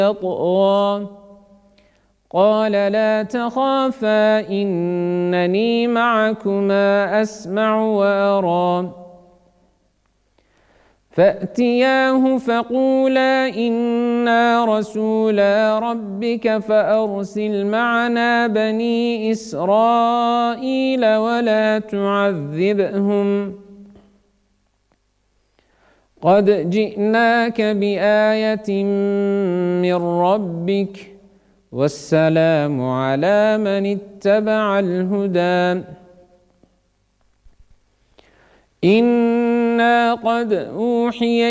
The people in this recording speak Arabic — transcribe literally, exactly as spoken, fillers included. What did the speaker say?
يطغى قال لا تخافا إنني معكما أسمع وأرى فأتياه فقولا إنا رسولا ربك فأرسل معنا بني إسرائيل ولا تعذبهم قد جئناك بآية من ربك والسلام على من اتبع الهدى إنا قد أوحي